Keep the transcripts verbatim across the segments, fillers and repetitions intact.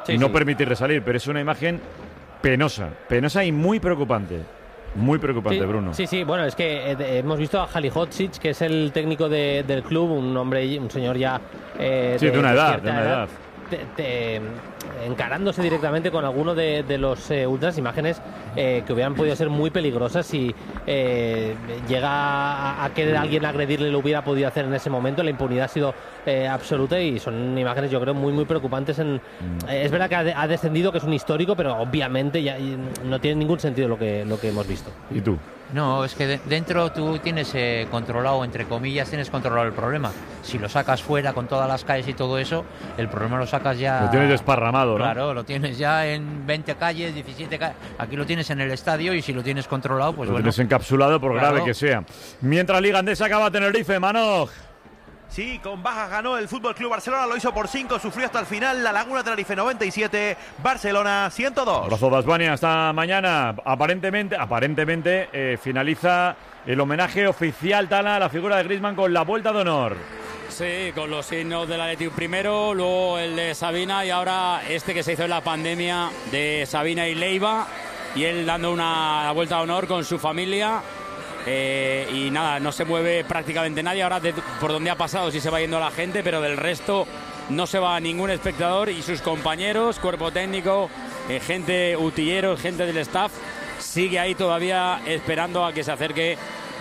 sí, y no sí. permitirle salir, pero es una imagen penosa, penosa y muy preocupante. Muy preocupante, sí, Bruno. Sí, sí, bueno, es que eh, hemos visto a Halilhodžić, que es el técnico de, del club, un hombre, un señor ya eh, sí, de, de una edad, cierta de una edad. edad. Te, te, encarándose directamente con alguno de, de los eh, ultras, imágenes eh, que hubieran podido ser muy peligrosas si eh, llega a, a querer alguien agredirle, lo hubiera podido hacer en ese momento. La impunidad ha sido eh, absoluta y son imágenes, yo creo, muy muy preocupantes. En, mm. eh, es verdad que ha, de, ha descendido, que es un histórico, pero obviamente ya no tiene ningún sentido lo que, lo que hemos visto. ¿Y tú? No, es que de, dentro tú tienes eh, controlado, entre comillas, tienes controlado el problema. Si lo sacas fuera con todas las calles y todo eso, el problema lo sacas ya... Lo tienes desparramado, ¿no? Claro, lo tienes ya en veinte calles, diecisiete calles. Aquí lo tienes en el estadio y si lo tienes controlado, pues lo bueno. tienes encapsulado por claro. grave que sea. Mientras Liga Andesa acaba Tenerife, Manoj. Sí, con bajas ganó el F C Barcelona, lo hizo por cinco, sufrió hasta el final. La Laguna Tenerife noventa y siete, Barcelona ciento dos. Abrazo de Asbania, hasta mañana. Aparentemente, aparentemente eh, finaliza el homenaje oficial, Tala, a la figura de Griezmann con la vuelta de honor. Sí, con los signos del Athletic primero, luego el de Sabina y ahora este que se hizo en la pandemia de Sabina y Leiva, y él dando una vuelta de honor con su familia. Eh, y nada, no se mueve prácticamente nadie. Ahora de, por donde ha pasado sí se va yendo la gente, pero del resto no se va ningún espectador, y sus compañeros, cuerpo técnico, eh, gente, utilleros, gente del staff, sigue ahí todavía esperando a que se acerque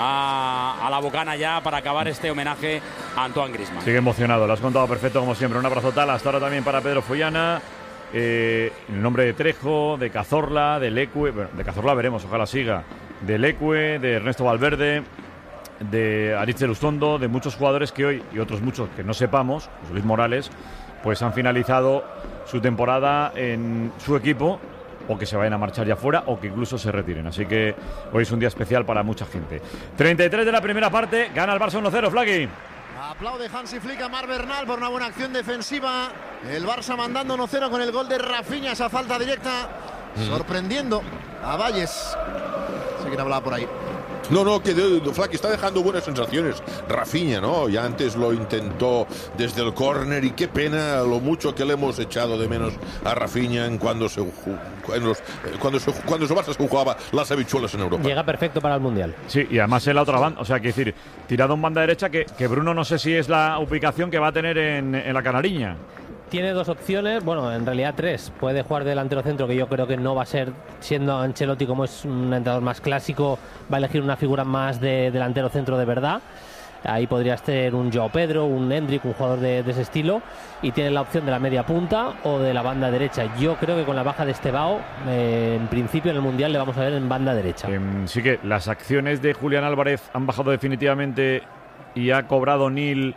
a, a la bocana ya para acabar este homenaje a Antoine Griezmann. Sigue emocionado, lo has contado perfecto como siempre. Un abrazo, Tal, hasta ahora también para Pedro Follana. Eh, en el nombre de Trejo, de Cazorla, de Leque, bueno, de Cazorla veremos, ojalá siga, de Leque, de Ernesto Valverde, de Aritz Lustondo, de muchos jugadores que hoy, y otros muchos que no sepamos, pues Luis Morales, pues han finalizado su temporada en su equipo, o que se vayan a marchar ya fuera, o que incluso se retiren. Así que hoy es un día especial para mucha gente. treinta y tres de la primera parte, gana el Barça uno cero, Flaqui. Aplaude Hansi Flick a Marc Bernal por una buena acción defensiva. El Barça mandando uno cero con el gol de Rafinha, esa falta directa, sorprendiendo a Valles. Sé quién hablaba por ahí. No, no, que de, de, Flaky está dejando buenas sensaciones. Rafinha, ¿no? Ya antes lo intentó desde el córner y qué pena lo mucho que le hemos echado de menos a Rafinha en cuando se, en los, cuando se, cuando su Barça se jugaba las habichuelas en Europa. Llega perfecto para el Mundial. Sí, y además en la otra banda, o sea, que decir, tirado en banda derecha, que, que Bruno no sé si es la ubicación que va a tener en, en la Canariña. Tiene dos opciones, bueno, en realidad tres. Puede jugar delantero centro, que yo creo que no va a ser, siendo Ancelotti como es un entrenador más clásico, va a elegir una figura más de delantero centro de verdad. Ahí podría ser un Joao Pedro, un Hendrik, un jugador de, de ese estilo. Y tiene la opción de la media punta o de la banda derecha. Yo creo que con la baja de Estevao, eh, en principio en el Mundial le vamos a ver en banda derecha. Eh, sí que las acciones de Julián Álvarez han bajado definitivamente y ha cobrado Nil.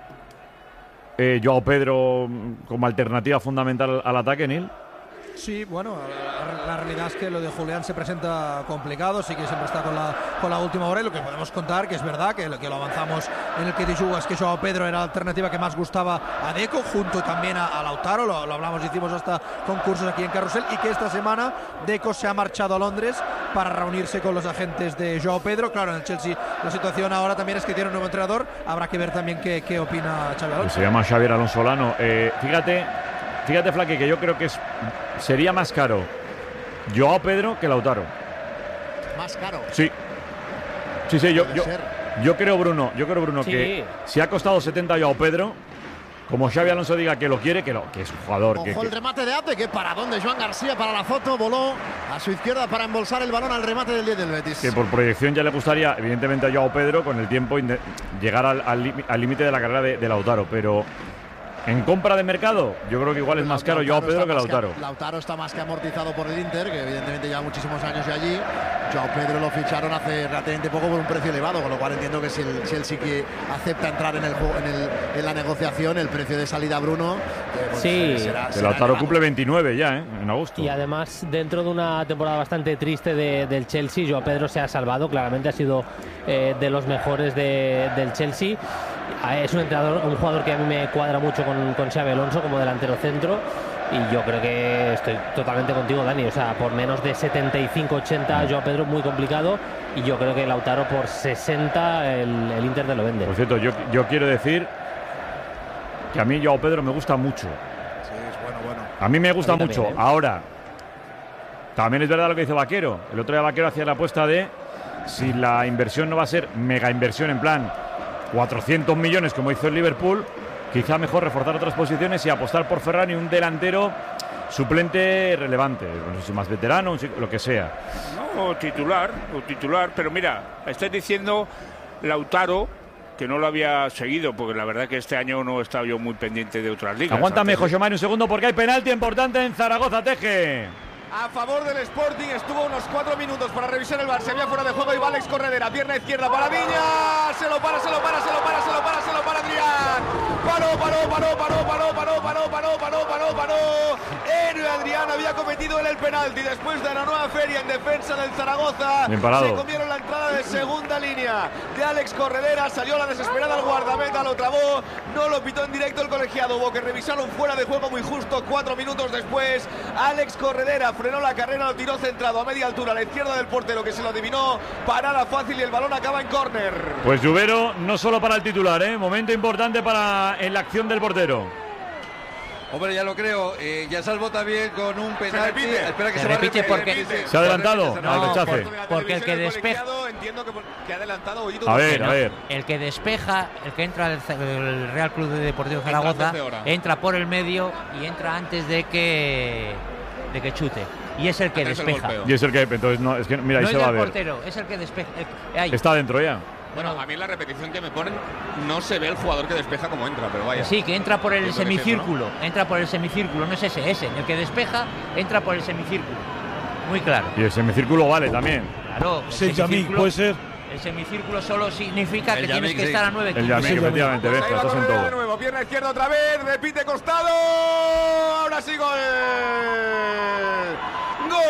Eh, Joao Pedro como alternativa fundamental al ataque, Nil. Sí, bueno, la, la realidad es que lo de Julián se presenta complicado, sí que siempre está con la, con la última hora, y lo que podemos contar, que es verdad, que, que lo avanzamos en el que Tijuga, es que Joao Pedro era la alternativa que más gustaba a Deco, junto también a, a Lautaro, lo, lo hablamos, hicimos hasta concursos aquí en Carrusel, y que esta semana Deco se ha marchado a Londres para reunirse con los agentes de Joao Pedro. Claro, en el Chelsea la situación ahora también es que tiene un nuevo entrenador, habrá que ver también qué, qué opina Xabi Alonso. Se llama Xavier Alonso Lano. Eh, fíjate, fíjate, Flaque, que yo creo que es, sería más caro Joao Pedro que Lautaro. ¿Más caro? Sí. Sí, sí, yo, yo, yo creo, Bruno, yo creo, Bruno, Sí. que si ha costado setenta Joao Pedro, como Xabi Alonso diga que lo quiere, que, lo, que es un jugador. Ojo que, el que... remate de Ape, que paradón de Joan García para la foto, voló a su izquierda para embolsar el balón al remate del diez del Betis. Que por proyección ya le gustaría, evidentemente, a Joao Pedro con el tiempo llegar al límite de la carrera de, de Lautaro, pero en compra de mercado, yo creo que igual es más caro Joao Pedro que Lautaro. Que, Lautaro está más que amortizado por el Inter, que evidentemente lleva muchísimos años de allí. Joao Pedro lo ficharon hace relativamente poco por un precio elevado, con lo cual entiendo que si el Chelsea que acepta entrar en, el, en, el, en la negociación, el precio de salida Bruno, eh, pues sí, será, el será Lautaro elevado. cumple veintinueve ya, ¿eh? En agosto. Y además, dentro de una temporada bastante triste de, del Chelsea, Joao Pedro se ha salvado, claramente ha sido eh, de los mejores de, del Chelsea. Es un entrenador, un jugador que a mí me cuadra mucho con, con Xabi Alonso como delantero centro, y yo creo que estoy totalmente contigo, Dani. O sea, por menos de setenta y cinco ochenta Joao Pedro muy complicado, y yo creo que Lautaro por sesenta el, el Inter te lo vende. Por cierto, yo, yo quiero decir que a mí Joao Pedro me gusta mucho. Sí, es bueno, bueno. A mí me gusta A mí mucho. también, ¿eh? Ahora, también es verdad lo que dice Vaquero. El otro día Vaquero hacía la apuesta de si la inversión no va a ser mega inversión en plan cuatrocientos millones como hizo el Liverpool, quizá mejor reforzar otras posiciones y apostar por Ferran y un delantero suplente relevante, no sé si más veterano, lo que sea. No, o titular, o titular, pero mira, estáis diciendo Lautaro, que no lo había seguido, porque la verdad que este año no he estado yo muy pendiente de otras ligas. Aguántame, Antes de- José Mario, un segundo, porque hay penalti importante en Zaragoza, Teje. A favor del Sporting, estuvo unos cuatro minutos para revisar el bar, se había fuera de juego y va Alex Corredera, pierna izquierda para Viña, se lo para, se lo para, se lo para, se lo para, se lo para Adrián, paró, paró, paró, paró, paró, paró, paró, paró, paró, paró, paró, Héroe Adrián había cometido él el penalti después de la nueva feria en defensa del Zaragoza. Bien parado. Se comieron la entrada de segunda línea de Alex Corredera, salió la desesperada al guardameta, lo trabó, no lo pitó en directo el colegiado, hubo que revisaron fuera de juego muy justo, cuatro minutos después, Alex Corredera frenó la carrera, lo tiró centrado a media altura a la izquierda del portero que se lo adivinó, parada fácil y el balón acaba en córner. Pues Lluvero no solo para el titular, ¿eh? Momento importante para en la acción del portero. Hombre, ya lo creo. Eh, ya salvó también con un penalti. repite. Espera que Se se, va a repite repetir. porque- Repite. Se ha adelantado Repite, al no, rechace. por- porque el que despeja- Entiendo que, que ha adelantado Ollito. A ver, Que a no. ver. El que despeja, el que entra al el Real Club de Deportivo Entra Zaragoza, antes de hora. entra por el medio y entra antes de que de que chute. Y es el que Hacerse el despeja. golpeo. Y es el que, entonces, no, es que, mira, ahí No se es va a del ver. portero, es el que despeja. el- ahí. Está dentro ya. Bueno, a mí en la repetición que me ponen no se ve el jugador que despeja como entra, pero vaya. Sí, que entra por el Entiendo que es eso, semicírculo, entra por el semicírculo, no es ese, ese. El que despeja entra por el semicírculo. Muy claro. Y el semicírculo vale también. Claro, el Sí, Yamik, semicírculo, puede ser. el semicírculo solo significa El que tienes Yamik, que sí. estar a nueve El kilómetros. Yamik, efectivamente, ves, Ahí va estás en Corredera de todo. nuevo, pierna izquierda otra vez, repite costado. Ahora sí gol. Gol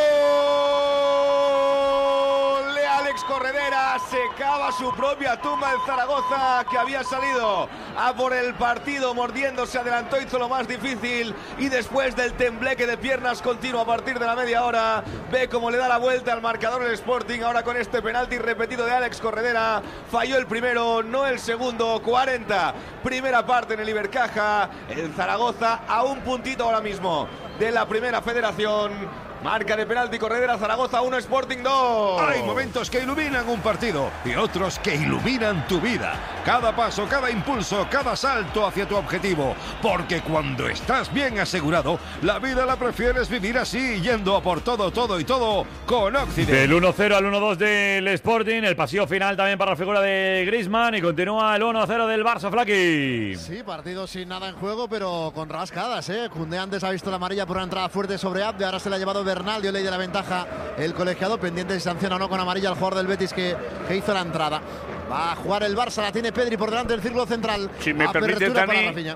de Alex Corredera, se cava su propia tumba el Zaragoza, que había salido a por el partido mordiendo, se adelantó, hizo lo más difícil y después del tembleque de piernas continuo a partir de la media hora, ve cómo le da la vuelta al marcador el Sporting, ahora con este penalti repetido de Alex Corredera, falló el primero, no el segundo, cuarenta, primera parte en el Ibercaja, el Zaragoza a un puntito ahora mismo de la primera federación. Marca de penalti Corredera, Zaragoza uno, Sporting dos. Hay momentos que iluminan un partido y otros que iluminan tu vida. Cada paso, cada impulso, cada salto hacia tu objetivo. Porque cuando estás bien asegurado, la vida la prefieres vivir así, yendo a por todo, todo y todo con Occident. Del uno cero al uno dos del Sporting, el pasillo final también para la figura de Griezmann y continúa el uno cero del Barça, Flaki. Sí, partido sin nada en juego, pero con rascadas, ¿eh? Koundé antes ha visto la amarilla por una entrada fuerte sobre Abde, ahora se la ha llevado Bernal, dio ley de la ventaja el colegiado, pendiente si sanciona o no con amarilla al jugador del Betis que, que hizo la entrada. Va a jugar el Barça, la tiene Pedri por delante del círculo central. Si me permite, Apertura para Dani. Rafinha.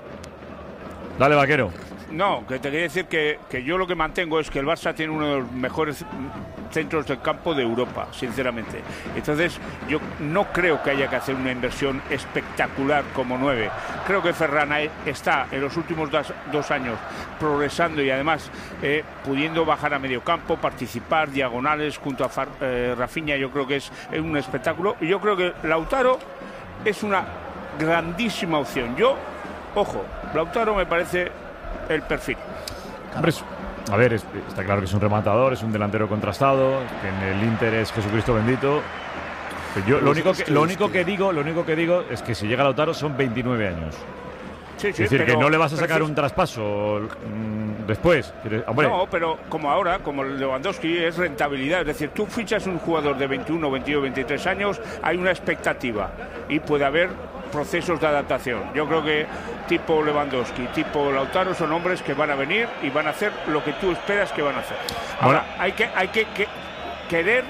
Dale, Vaquero. No, que te quería decir que, que yo lo que mantengo es que el Barça tiene uno de los mejores centros de campo de Europa, sinceramente. Entonces, yo no creo que haya que hacer una inversión espectacular como nueve. Creo que Ferran está en los últimos dos, dos años progresando y además eh, pudiendo bajar a medio campo, participar, diagonales junto a Far, eh, Rafinha, yo creo que es, es un espectáculo. Y yo creo que Lautaro es una grandísima opción. Yo, ojo, Lautaro me parece el perfil. Hombre, es- a ver, es- está claro que es un rematador, es un delantero contrastado, que en el Inter es Jesucristo bendito. Pero yo lo único que, lo único que digo, lo único que digo es que si llega Lautaro son veintinueve años. Sí, Es sí, decir, que pero- no le vas a pero sacar fí- un traspaso mm, después. Quiere- Hombre, No, pero como ahora, como Lewandowski, es rentabilidad. Es decir, tú fichas un jugador de veintiuno, veintidós, veintitrés años, hay una expectativa y puede haber procesos de adaptación. Yo creo que tipo Lewandowski, tipo Lautaro son hombres que van a venir y van a hacer lo que tú esperas que van a hacer. Ahora, hay que, hay que, que querer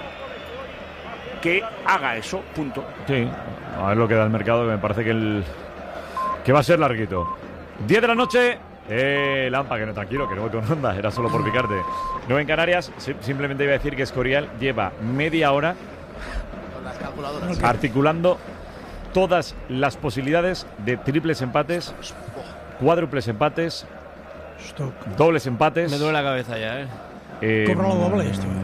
que haga eso, punto. sí, a ver lo que da el mercado, que me parece que el que va a ser larguito. diez de la noche. Eh, Lampa, que no, tranquilo, que no voy con onda, era solo por picarte. nueve en Canarias, si- simplemente iba a decir que Escorial lleva media hora Con las calculadoras. articulando todas las posibilidades de triples empates, cuádruples empates, dobles empates. Me duele la cabeza ya, ¿eh? Eh, Cobra lo doble esto,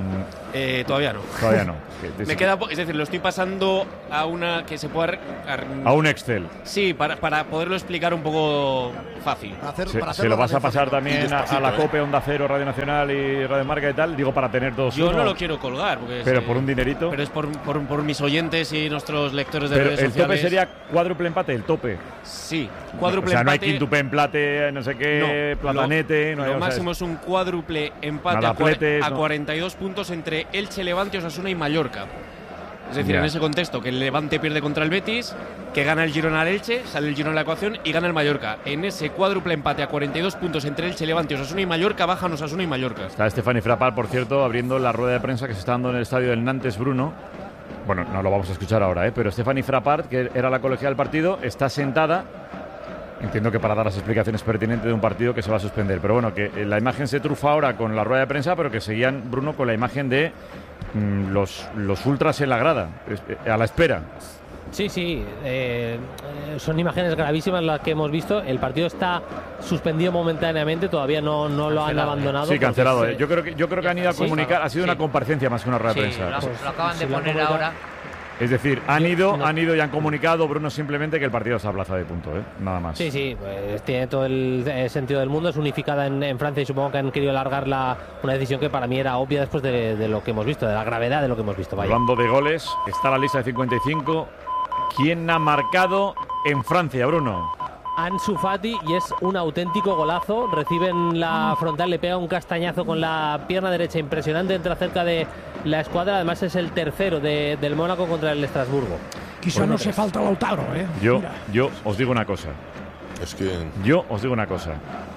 Eh, todavía no. Todavía no. Me queda, es decir, lo estoy pasando a una que se pueda... A un Excel. Sí, para, para poderlo explicar un poco fácil. Hacer, Se, para se lo vas a pasar también a, a la COPE, Onda Cero, Radio Nacional y Radio Marca y tal, digo, para tener dos. Yo uno, no lo quiero colgar. Porque pero es, por un dinerito. Pero es por, por, por mis oyentes y nuestros lectores de pero redes el sociales. tope sería cuádruple empate, el tope. Sí, cuádruple empate. O sea, no hay empate. quintuple empate, no sé qué, No, platanete. Lo, no hay, lo o sea, máximo es un cuádruple empate a, Malapletes, a no. cuarenta y dos puntos entre Elche, Levante, Osasuna y Mallorca. Es decir, Ya. en ese contexto, que el Levante pierde contra el Betis, que gana el Girona al Elche, sale el Girona de la ecuación y gana el Mallorca. En ese cuádruple empate a cuarenta y dos puntos entre Elche, Levante, Osasuna y Mallorca, bajan Osasuna y Mallorca. Está Estefani Frappart, por cierto, abriendo la rueda de prensa que se está dando en el estadio del Nantes Bruno. Bueno, no lo vamos a escuchar ahora, ¿eh? Pero Estefani Frappart, que era la colegial del partido, está sentada. Entiendo que para dar las explicaciones pertinentes de un partido que se va a suspender. Pero bueno, que la imagen se trufa ahora con la rueda de prensa, pero que seguían, Bruno, con la imagen de mmm, los, los ultras en la grada, a la espera. Sí, sí, eh, son imágenes gravísimas las que hemos visto. El partido está suspendido momentáneamente, todavía no, no lo han abandonado. Sí, cancelado. porque, Eh. Yo creo que yo creo que han ido a sí, comunicar. Ha sido sí. una comparecencia más que una rueda de Sí, prensa. lo, Pues, lo acaban de si lo han poner comunicado. ahora. Es decir, han ido, no. han ido y han comunicado, Bruno, simplemente que el partido se aplaza de punto, ¿eh? Nada más. Sí, sí, pues tiene todo el eh, sentido del mundo. Es unificada en, en Francia y supongo que han querido alargar la, una decisión que para mí era obvia después de, de lo que hemos visto, de la gravedad de lo que hemos visto. Vaya. Hablando de goles, está la lista de cincuenta y cinco. ¿Quién ha marcado en Francia, Bruno? Ansu Fati, y es un auténtico golazo. Recibe en la frontal, le pega un castañazo con la pierna derecha impresionante, entra cerca de la escuadra. Además es el tercero de, del Mónaco contra el Estrasburgo. Quizá no se falta Lautaro, ¿eh? Yo, Mira. yo os digo una cosa. Es que Yo os digo una cosa.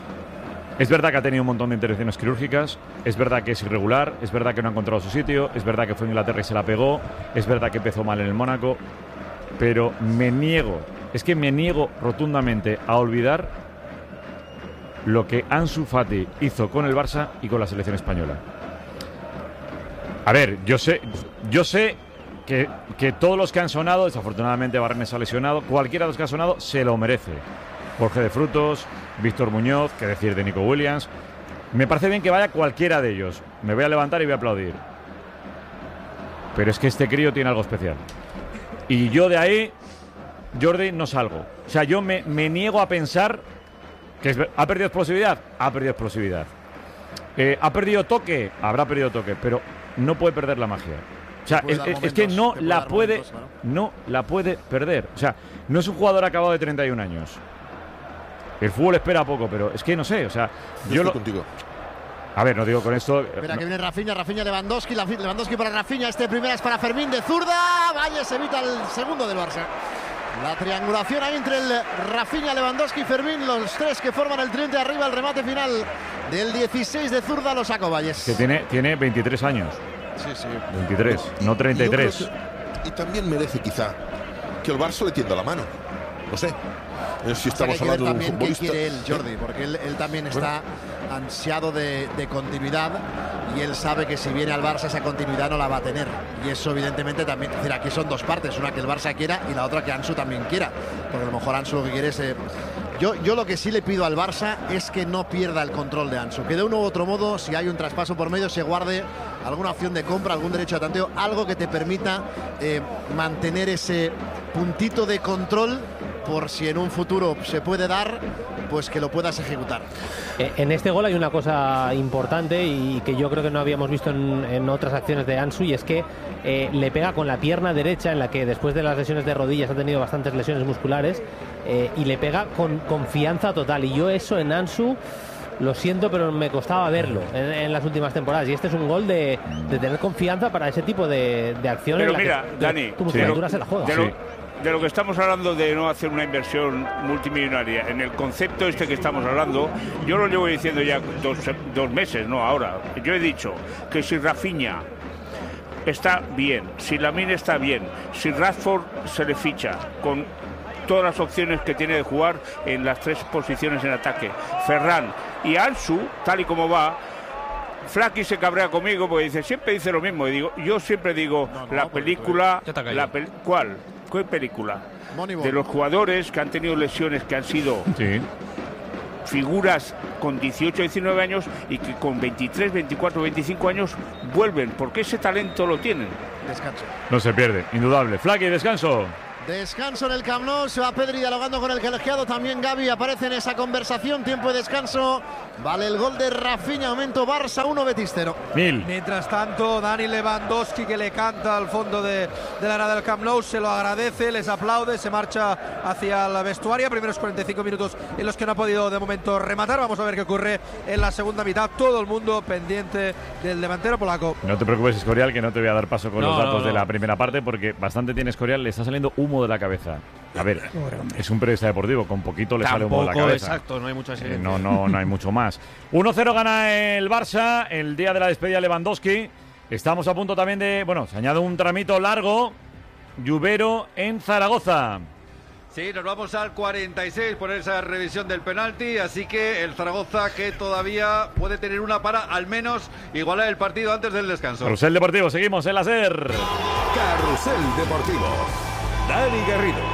Es verdad que ha tenido un montón de intervenciones quirúrgicas, es verdad que es irregular, es verdad que no ha encontrado su sitio, es verdad que fue en Inglaterra y se la pegó, es verdad que empezó mal en el Mónaco, pero me niego, es que me niego rotundamente a olvidar lo que Ansu Fati hizo con el Barça y con la selección española. A ver, yo sé, yo sé que, que todos los que han sonado, desafortunadamente Barrenes ha lesionado, cualquiera de los que ha sonado se lo merece. Jorge de Frutos, Víctor Muñoz, qué decir de Nico Williams. Me parece bien que vaya cualquiera de ellos. Me voy a levantar y voy a aplaudir. Pero es que este crío tiene algo especial. Y yo de ahí, Jordi, no salgo. O sea, yo me, me niego a pensar que es, ha perdido explosividad. Ha perdido explosividad. Eh, ¿Ha perdido toque? Habrá perdido toque, pero no puede perder la magia. O sea, es, es, es que no la puede, momentos, ¿no? no la puede perder. O sea, no es un jugador acabado de treinta y un años. El fútbol espera poco, pero es que no sé, o sea, yo, yo lo... contigo. A ver, no digo con esto. Espera no. que viene Rafinha, Rafinha Lewandowski, Lewandowski para Rafinha, este primera es para Fermín de zurda, vaya, se evita el segundo del Barça. La triangulación ahí entre el Rafinha, Lewandowski y Fermín, los tres que forman el tridente arriba, el remate final del dieciséis de zurda lo sacó Valles. Que tiene, tiene veintitrés años. Sí, sí. veintitrés, no treinta y tres. Que, y también merece quizá que el Barça le tienda la mano. No sé. Si estamos o sea, hablando de un futbolista. Qué quiere él, Jordi, porque él, él también está bueno. ansiado de, de continuidad y él sabe que si viene al Barça esa continuidad no la va a tener. Y eso evidentemente también, es decir, aquí son dos partes, una que el Barça quiera y la otra que Ansu también quiera. Porque a lo mejor Ansu lo que quiere es... Eh, yo, yo lo que sí le pido al Barça es que no pierda el control de Ansu. Que de uno u otro modo, si hay un traspaso por medio, se guarde alguna opción de compra, algún derecho de tanteo, algo que te permita eh, mantener ese puntito de control por si en un futuro se puede dar, pues que lo puedas ejecutar. En este gol hay una cosa importante y que yo creo que no habíamos visto en, en otras acciones de Ansu, y es que eh, le pega con la pierna derecha, en la que después de las lesiones de rodillas ha tenido bastantes lesiones musculares, eh, y le pega con confianza total. Y yo eso en Ansu... Lo siento, pero me costaba verlo en, en las últimas temporadas. Y este es un gol de, de tener confianza para ese tipo de, de acciones. Pero en mira, la que Dani, tu musculatura se la juega. De lo, de lo que estamos hablando de no hacer una inversión multimillonaria, en el concepto este que estamos hablando, yo lo llevo diciendo ya dos, dos meses, no ahora. Yo he dicho que si Rafinha está bien, si Lamine está bien, si Rashford se le ficha con todas las opciones que tiene de jugar en las tres posiciones en ataque, Ferran y Ansu, tal y como va, Flaky se cabrea conmigo porque dice, siempre dice lo mismo. Y digo, yo siempre digo, no, no, la película, la pel ¿cuál? ¿Qué película? Moneyball. De los jugadores que han tenido lesiones que han sido sí. figuras con dieciocho, diecinueve años y que con veintitrés, veinticuatro, veinticinco años vuelven, porque ese talento lo tienen. Descanso. No se pierde, indudable. Flaky, descanso. Descanso en el Camp Nou, se va Pedri dialogando con el colegiado, también Gavi aparece en esa conversación, tiempo de descanso, vale el gol de Rafinha, aumento Barça uno, Betis cero. Mil. Mientras tanto, Dani Lewandowski, que le canta al fondo de, de la área del Camp Nou, se lo agradece, les aplaude, se marcha hacia la vestuaria, primeros cuarenta y cinco minutos en los que no ha podido de momento rematar, vamos a ver qué ocurre en la segunda mitad, todo el mundo pendiente del delantero polaco. No te preocupes, Escorial, que no te voy a dar paso con no, los datos no, no. de la primera parte, porque bastante tiene Escorial, le está saliendo humo de la cabeza. A ver, es un periodista deportivo, con poquito le sale humo de la Tampoco, cabeza. exacto, no hay mucha Eh, no, no, no hay mucho más. uno cero gana el Barça, el día de la despedida de Lewandowski. Estamos a punto también de, bueno, se añade un tramito largo, Lluvero en Zaragoza. Sí, nos vamos al cuarenta y seis por esa revisión del penalti, así que el Zaragoza, que todavía puede tener una para al menos igualar el partido antes del descanso. Carrusel Deportivo, seguimos en la SER. Carrusel Deportivo. Dani Garrido.